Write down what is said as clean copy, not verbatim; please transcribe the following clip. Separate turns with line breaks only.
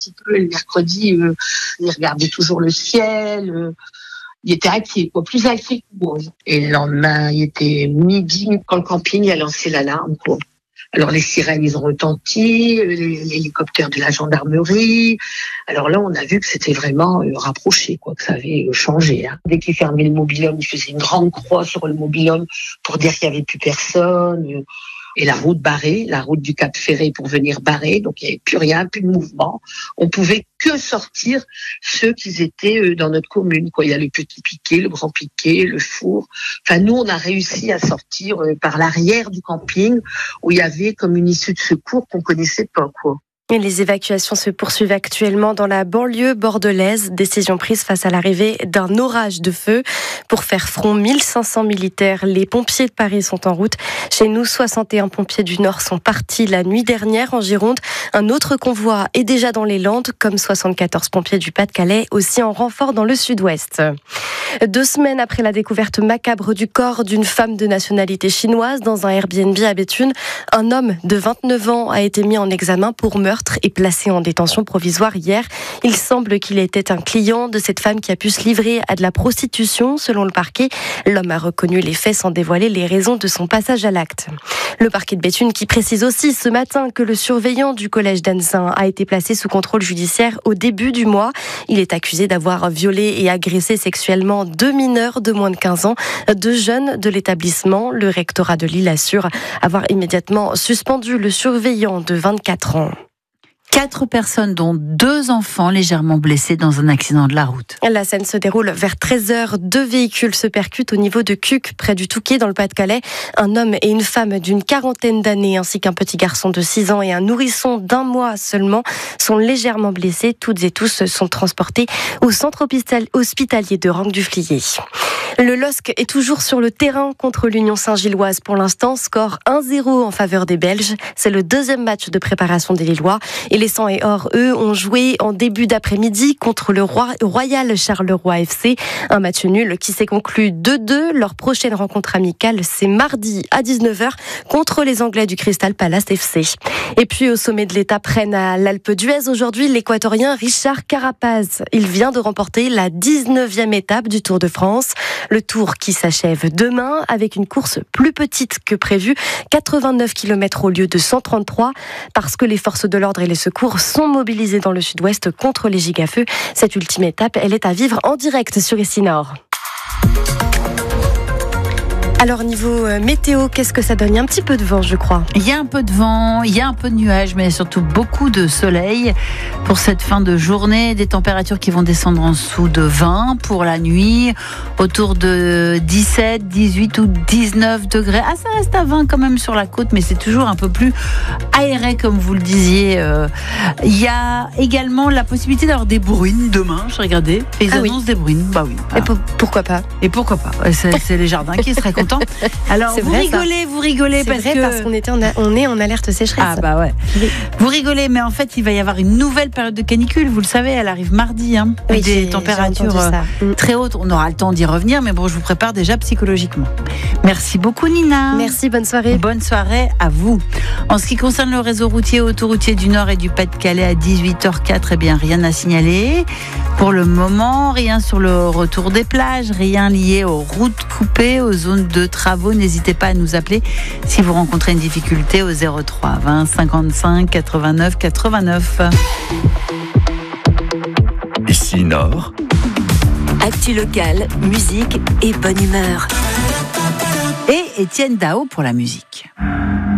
petit peu. Le mercredi, il regardait toujours le ciel. Il était inquiet, plus inquiet que moi. Et le lendemain, il était midi quand le camping a lancé l'alarme. Alors les sirènes, ils ont retenti, l'hélicoptère de la gendarmerie. Alors là, on a vu que c'était vraiment rapproché, que ça avait changé. Dès qu'ils fermaient le mobil-home, ils faisaient une grande croix sur le mobil-home pour dire qu'il n'y avait plus personne. Et la route barrée, la route du Cap Ferré pour venir barrer, donc il n'y avait plus rien, plus de mouvement. On pouvait que sortir ceux qui étaient dans notre commune. Il y a le Petit Piquet, le Grand Piquet, le Four. Enfin, nous, on a réussi à sortir par l'arrière du camping où il y avait comme une issue de secours qu'on connaissait pas,
Et les évacuations se poursuivent actuellement dans la banlieue bordelaise. Décision prise face à l'arrivée d'un orage de feu. Pour faire front, 1500 militaires. Les pompiers de Paris sont en route. Chez nous, 61 pompiers du Nord sont partis la nuit dernière en Gironde. Un autre convoi est déjà dans les Landes, comme 74 pompiers du Pas-de-Calais, aussi en renfort dans le Sud-Ouest. 2 semaines après la découverte macabre du corps d'une femme de nationalité chinoise dans un Airbnb à Béthune, un homme de 29 ans a été mis en examen pour meurtre et placé en détention provisoire hier. Il semble qu'il était un client de cette femme qui a pu se livrer à de la prostitution, selon le parquet. L'homme a reconnu les faits sans dévoiler les raisons de son passage à l'acte. Le parquet de Béthune qui précise aussi ce matin que le surveillant du collège d'Anzin a été placé sous contrôle judiciaire au début du mois. Il est accusé d'avoir violé et agressé sexuellement 2 mineurs de moins de 15 ans, 2 jeunes de l'établissement. Le rectorat de Lille assure avoir immédiatement suspendu le surveillant de 24 ans.
4 personnes, dont 2 enfants légèrement blessés dans un accident de la route.
La scène se déroule vers 13h. 2 véhicules se percutent au niveau de Cuques, près du Touquet, dans le Pas-de-Calais. Un homme et une femme d'une quarantaine d'années, ainsi qu'un petit garçon de 6 ans et un nourrisson d'1 mois seulement, sont légèrement blessés. Toutes et tous sont transportés au centre hospitalier de Ranque-du-Flier. Le LOSC est toujours sur le terrain contre l'Union Saint-Gilloise. Pour l'instant, score 1-0 en faveur des Belges. C'est le 2e match de préparation des Lillois. Et les 100 et or, eux, ont joué en début d'après-midi contre le Royal Charleroi FC. Un match nul qui s'est conclu 2-2. Leur prochaine rencontre amicale, c'est mardi à 19h contre les Anglais du Crystal Palace FC. Et puis, au sommet de l'étape reine à l'Alpe d'Huez, aujourd'hui, l'Équatorien Richard Carapaz. Il vient de remporter la 19e étape du Tour de France. Le Tour qui s'achève demain avec une course plus petite que prévu, 89 km au lieu de 133, parce que les forces de l'ordre et les secours sont mobilisés dans le sud-ouest contre les gigafeux. Cette ultime étape, elle est à vivre en direct sur ici Nord. Alors niveau météo, qu'est-ce que ça donne ? Il y a un petit peu de vent, je crois.
Il y a un peu de vent, il y a un peu de nuages, mais surtout beaucoup de soleil pour cette fin de journée. Des températures qui vont descendre en dessous de 20 pour la nuit, autour de 17, 18 ou 19 degrés. Ah, ça reste à 20 quand même sur la côte, mais c'est toujours un peu plus aéré, comme vous le disiez. Il y a également la possibilité d'avoir des bruines demain. Je regardais, et ils annoncent des bruines. Bah oui.
Et pourquoi pas ?
Et pourquoi pas ? C'est les jardins qui seraient contents. Alors vous rigolez parce que
on est en alerte sécheresse.
Ah bah ouais. Vous rigolez, mais en fait il va y avoir une nouvelle période de canicule. Vous le savez, elle arrive mardi.
Oui,
des températures très hautes. On aura le temps d'y revenir, mais bon, je vous prépare déjà psychologiquement. Merci beaucoup Nina.
Merci, bonne soirée.
Bonne soirée à vous. En ce qui concerne le réseau routier, autoroutier du Nord et du Pas-de-Calais à 18h04, eh bien rien à signaler. Pour le moment, rien sur le retour des plages, rien lié aux routes coupées, aux zones de travaux. N'hésitez pas à nous appeler si vous rencontrez une difficulté au 03 20 55 89 89.
Ici Nord.
Actu locale, musique et bonne humeur.
Et Étienne Dao pour la musique.